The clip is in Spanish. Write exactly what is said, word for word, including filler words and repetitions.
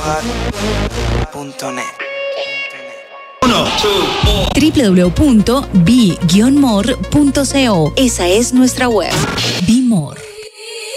Uno, two, w w w punto be guion more punto co. Esa es nuestra web. Be More.